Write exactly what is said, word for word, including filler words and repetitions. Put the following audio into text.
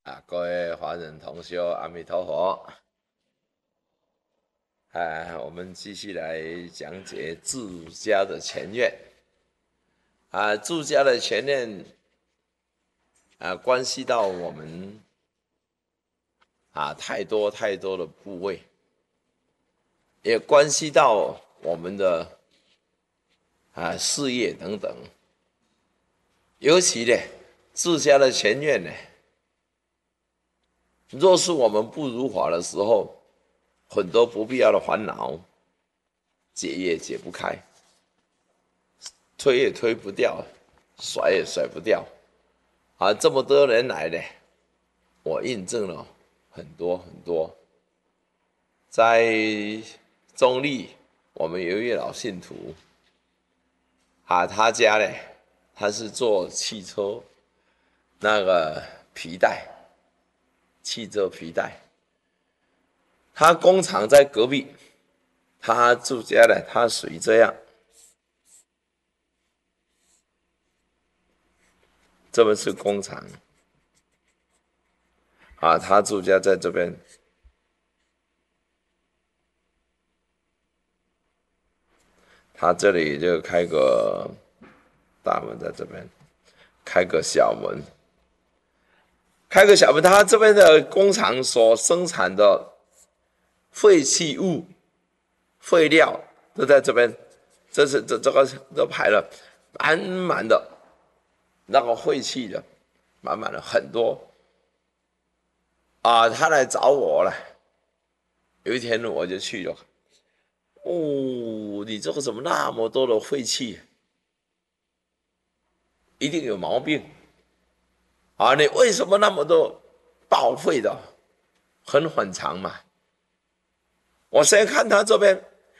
啊，各位华人同修，阿弥陀佛！啊，我们继续来讲解住家的前愿。啊，住家的前愿啊，关系到我们啊太多太多的部位，也关系到我们的啊事业等等。尤其呢，住家的前愿呢，若是我们不如法的时候，很多不必要的烦恼，解也解不开，推也推不掉，甩也甩不掉。啊，这么多年来呢，我印证了很多很多。在中立，我们有一位老信徒，啊，他家呢，他是做汽车那个皮带，汽车皮带。他工厂在隔壁，他住家呢，他属于这样。这边是工厂，啊，他住家在这边，他这里就开个大门在这边，开个小门，开个小门。他这边的工厂所生产的废弃物、废料都在这边，这是这这个都排了满满的。那个晦气的，满满的很多啊！他来找我了。有一天我就去了。哦，你这个怎么那么多的晦气？一定有毛病啊！你为什么那么多报废的？很反常嘛。我先看他这边